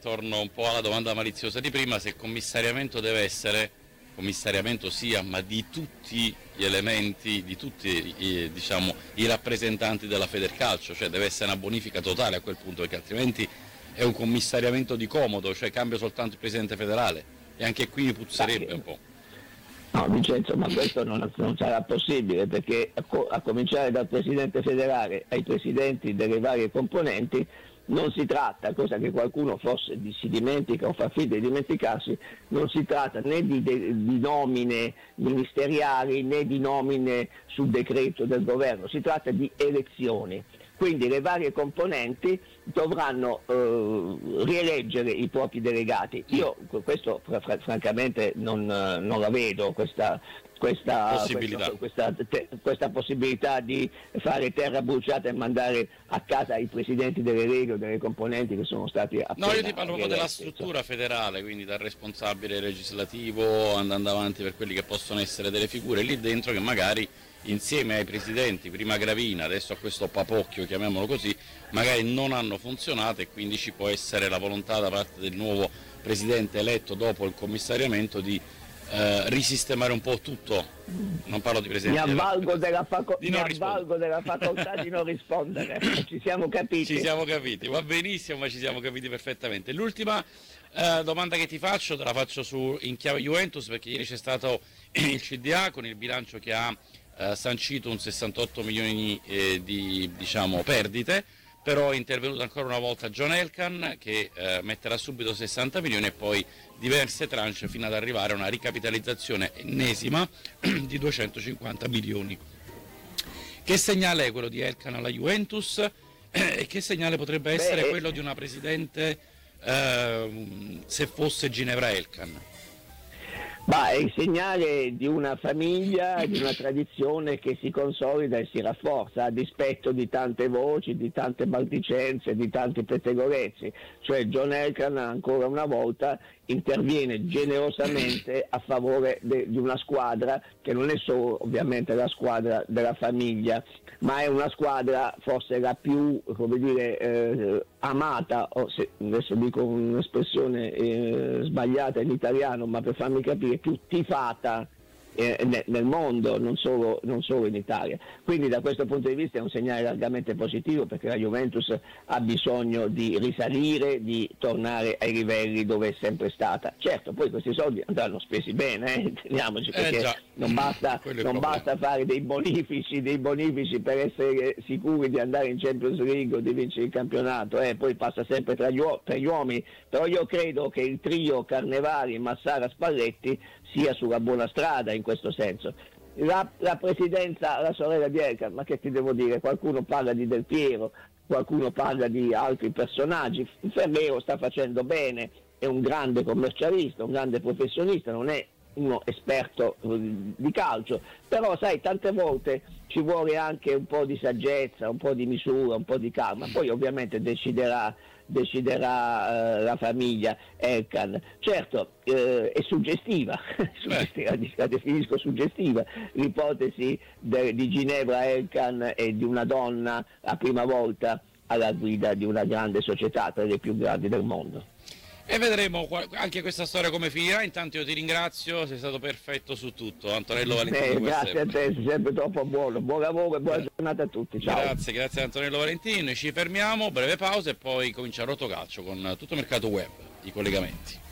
torno un po' alla domanda maliziosa di prima, se il commissariamento deve essere commissariamento sia, ma di tutti gli elementi, di tutti i rappresentanti della Federcalcio, cioè deve essere una bonifica totale a quel punto, perché altrimenti è un commissariamento di comodo, cioè cambia soltanto il presidente federale, e anche qui mi puzzerebbe un po'. No, Vincenzo, ma questo non sarà possibile, perché a cominciare dal presidente federale ai presidenti delle varie componenti non si tratta, cosa che qualcuno forse si dimentica o fa finta di dimenticarsi, non si tratta né di nomine ministeriali né di nomine sul decreto del governo, si tratta di elezioni. Quindi le varie componenti dovranno rieleggere i propri delegati. Io questo francamente non la vedo, questa possibilità di fare terra bruciata e mandare a casa i presidenti delle leghe o delle componenti che sono stati appena. No, io ti parlo proprio della struttura federale, quindi dal responsabile legislativo, andando avanti per quelli che possono essere delle figure lì dentro che magari insieme ai presidenti, prima Gravina, adesso a questo papocchio, chiamiamolo così, magari non hanno funzionato, e quindi ci può essere la volontà da parte del nuovo presidente eletto dopo il commissariamento di risistemare un po' tutto. Non parlo di presidente. Mi avvalgo della facoltà di non rispondere. Ci siamo capiti. Ci siamo capiti, va benissimo, ma ci siamo capiti perfettamente. L'ultima domanda che ti faccio, te la faccio in chiave Juventus, perché ieri c'è stato il CDA con il bilancio che ha sancito un 68 milioni di perdite, però è intervenuto ancora una volta John Elkann che metterà subito 60 milioni e poi diverse tranche fino ad arrivare a una ricapitalizzazione ennesima di 250 milioni. Che segnale è quello di Elkann alla Juventus e che segnale potrebbe essere quello di una presidente se fosse Ginevra Elkann? Ma è il segnale di una famiglia, di una tradizione che si consolida e si rafforza a dispetto di tante voci, di tante maldicenze, di tanti pettegolezzi. Cioè John Elkann ancora una volta interviene generosamente a favore di una squadra che non è solo ovviamente la squadra della famiglia, ma è una squadra forse la più, amata, adesso dico un'espressione sbagliata in italiano, ma per farmi capire, più tifata nel mondo, non solo in Italia. Quindi da questo punto di vista è un segnale largamente positivo, perché la Juventus ha bisogno di risalire, di tornare ai livelli dove è sempre stata. Certo, poi questi soldi andranno spesi bene, intendiamoci, perché non basta fare dei bonifici per essere sicuri di andare in Champions League o di vincere il campionato, poi passa sempre per gli uomini, però io credo che il trio Carnevali, Massara, Spalletti sia sulla buona strada in questo senso. La presidenza, la sorella di Elkann, ma che ti devo dire, qualcuno parla di Del Piero, qualcuno parla di altri personaggi. Ferrero sta facendo bene, è un grande commercialista, un grande professionista, non è uno esperto di calcio, però sai, tante volte ci vuole anche un po' di saggezza, un po' di misura, un po' di calma, poi ovviamente deciderà la famiglia Elkann. Certo, è suggestiva, la definisco suggestiva, l'ipotesi di Ginevra Elkann e di una donna la prima volta alla guida di una grande società, tra le più grandi del mondo. E vedremo anche questa storia come finirà. Intanto io ti ringrazio, sei stato perfetto su tutto, Antonello Valentini. Grazie a te, sei sempre troppo buono, buon lavoro e buona giornata a tutti. Ciao. Grazie Antonello Valentini. Noi ci fermiamo, breve pausa e poi comincia Rotocalcio con tutto Mercato Web, i collegamenti.